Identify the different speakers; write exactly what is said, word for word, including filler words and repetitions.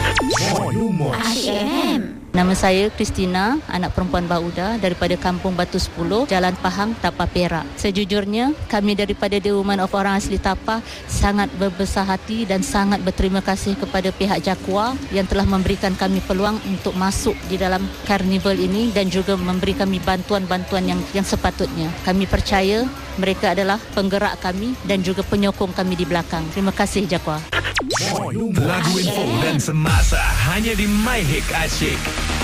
Speaker 1: Asyik F M.
Speaker 2: Nama saya Christina, anak perempuan Bauda daripada Kampung Batu sepuluh, Jalan Pahang, Tapah Perak. Sejujurnya, kami daripada The Women of Orang Asli Tapah sangat berbesar hati dan sangat berterima kasih kepada pihak Jakwa yang telah memberikan kami peluang untuk masuk di dalam karnival ini dan juga memberi kami bantuan-bantuan yang yang sepatutnya. Kami percaya mereka adalah penggerak kami dan juga penyokong kami di belakang. Terima kasih Jakwa.
Speaker 3: Lagu info dan semasa hanya di My Hit Asyik.